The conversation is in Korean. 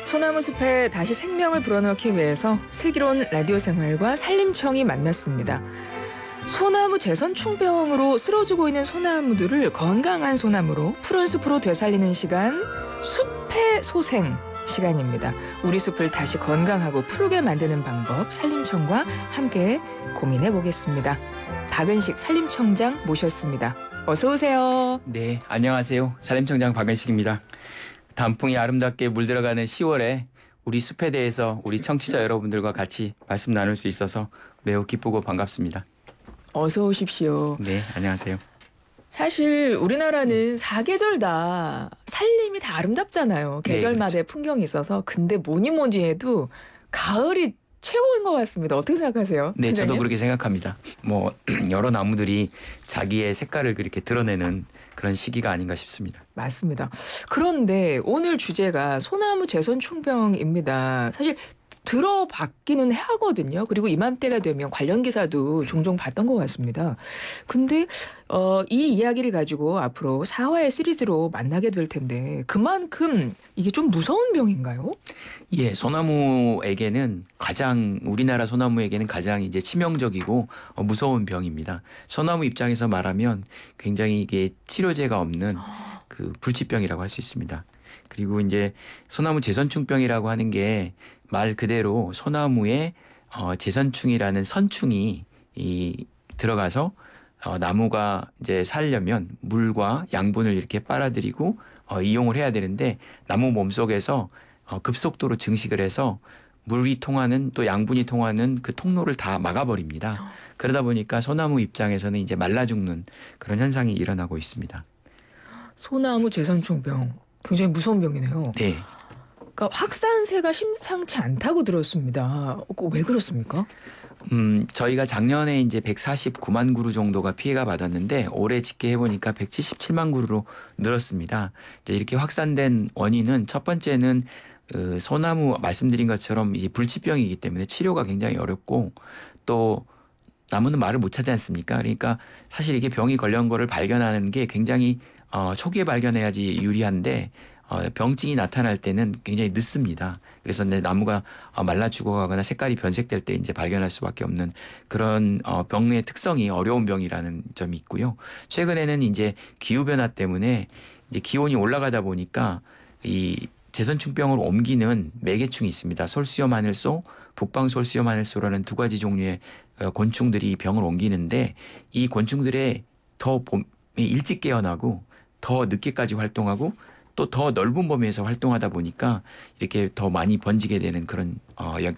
소나무 숲에 다시 생명을 불어넣기 위해서 슬기로운 라디오 생활과 산림청이 만났습니다. 소나무 재선충병으로 쓰러지고 있는 소나무들을 건강한 소나무로 푸른 숲으로 되살리는 시간, 숲의 소생 시간입니다. 우리 숲을 다시 건강하고 푸르게 만드는 방법, 산림청과 함께 고민해 보겠습니다. 박은식 산림청장 모셨습니다. 어서 오세요. 네, 안녕하세요. 산림청장 박은식입니다. 단풍이 아름답게 물들어가는 10월에 우리 숲에 대해서 우리 청취자 여러분들과 같이 말씀 나눌 수 있어서 매우 기쁘고 반갑습니다. 어서 오십시오. 네, 안녕하세요. 사실 우리나라는 사계절 다 산림이 다 아름답잖아요. 네, 계절마다의 풍경이 있어서. 근데 뭐니 해도 가을이 최고인 것 같습니다. 어떻게 생각하세요? 네, 팀장님? 저도 그렇게 생각합니다. 여러 나무들이 자기의 색깔을 그렇게 드러내는 그런 시기가 아닌가 싶습니다. 맞습니다. 그런데 오늘 주제가 소나무 재선충병입니다. 사실 들어봤기는 하거든요. 그리고 이맘때가 되면 관련 기사도 종종 봤던 것 같습니다. 근데 이 이야기를 가지고 앞으로 4화의 시리즈로 만나게 될 텐데 그만큼 이게 좀 무서운 병인가요? 예, 우리나라 소나무에게는 가장 이제 치명적이고 무서운 병입니다. 소나무 입장에서 말하면 굉장히 이게 치료제가 없는 그 불치병이라고 할 수 있습니다. 그리고 이제 소나무 재선충병이라고 하는 게 말 그대로 소나무에 재선충이라는 선충이 들어가서 나무가 이제 살려면 물과 양분을 이렇게 빨아들이고 이용을 해야 되는데 나무 몸속에서 급속도로 증식을 해서 물이 통하는 또 양분이 통하는 그 통로를 다 막아버립니다. 그러다 보니까 소나무 입장에서는 이제 말라 죽는 그런 현상이 일어나고 있습니다. 소나무 재선충병. 굉장히 무서운 병이네요. 네. 그러니까 확산세가 심상치 않다고 들었습니다. 왜 그렇습니까? 저희가 작년에 이제 149만 그루 정도가 피해가 받았는데 올해 집계해 보니까 177만 그루로 늘었습니다. 이제 이렇게 확산된 원인은 첫 번째는 소나무 말씀드린 것처럼 이제 불치병이기 때문에 치료가 굉장히 어렵고 또 나무는 말을 못 하지 않습니까? 그러니까 사실 이게 병이 걸린 거를 발견하는 게 굉장히 초기에 발견해야지 유리한데 병증이 나타날 때는 굉장히 늦습니다. 그래서 나무가 말라 죽어가거나 색깔이 변색될 때 이제 발견할 수밖에 없는 그런 병의 특성이 어려운 병이라는 점이 있고요. 최근에는 이제 기후 변화 때문에 이제 기온이 올라가다 보니까 이 재선충병을 옮기는 매개충이 있습니다. 솔수염 하늘소, 북방솔수염 하늘소라는 두 가지 종류의 곤충들이 이 병을 옮기는데 이 곤충들의 더 일찍 깨어나고 더 늦게까지 활동하고 또 더 넓은 범위에서 활동하다 보니까 이렇게 더 많이 번지게 되는 그런